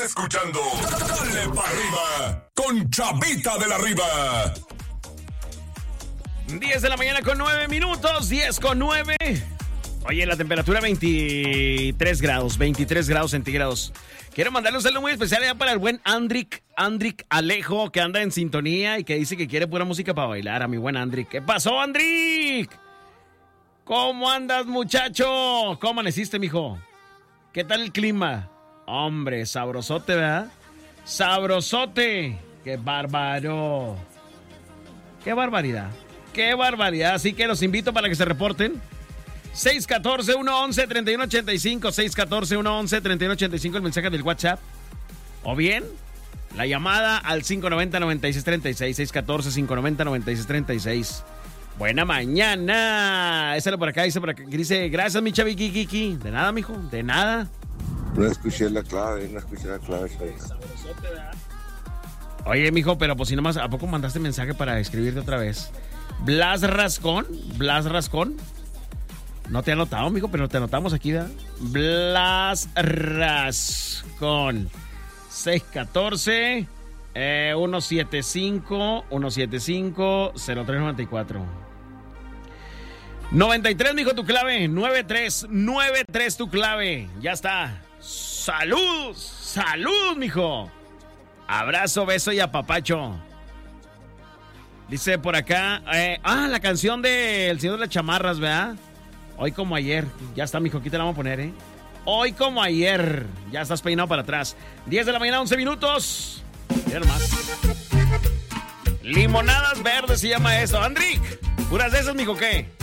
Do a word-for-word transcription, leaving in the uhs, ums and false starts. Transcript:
escuchando Dale pa' Arriba con Chavita de la Riva. diez de la mañana con nueve minutos, diez con nueve. Oye, la temperatura veintitrés grados, veintitrés grados centígrados. Quiero mandarle un saludo muy especial allá para el buen Andric, Andric Alejo, que anda en sintonía y que dice que quiere pura música para bailar. A mi buen Andric. ¿Qué pasó, Andric? ¿Cómo andas, muchacho? ¿Cómo amaneciste, mijo? ¿Qué tal el clima? Hombre, sabrosote, ¿verdad? Sabrosote. ¡Qué bárbaro! ¡Qué barbaridad! ¡Qué barbaridad! Así que los invito para que se reporten. seis uno cuatro, uno uno, tres uno ocho cinco, seis uno cuatro, uno uno, tres uno ocho cinco, el mensaje del WhatsApp. O bien, la llamada al cinco nueve cero, nueve seis tres seis, seis uno cuatro, cinco nueve cero, nueve seis tres seis. Buena mañana. Esa es por acá, dice por acá. Dice, gracias, mi chavi Kiki. De nada, mijo, de nada. No escuché la clave, no escuché la clave. Oye, mijo, pero pues si nomás, ¿a poco mandaste mensaje para escribirte otra vez? Blas Rascón, Blas Rascón. No te he anotado, mijo, pero te anotamos aquí, ¿verdad? Blas Rascón. seis uno cuatro, uno siete cinco, uno siete cinco, cero tres nueve cuatro. noventa y tres, mijo, tu clave. nueve tres, nueve tres tu clave. Ya está. ¡Salud! ¡Salud, mijo! Abrazo, beso y apapacho. Dice por acá, eh, ah, la canción de El Señor de las Chamarras, ¿verdad? Hoy como ayer. Ya está, mijo, aquí te la vamos a poner, ¿eh? Hoy como ayer. Ya estás peinado para atrás. diez de la mañana, once minutos. Mira nomás. Limonadas verdes se llama esto. Andric, puras de esas, mijo, ¿qué?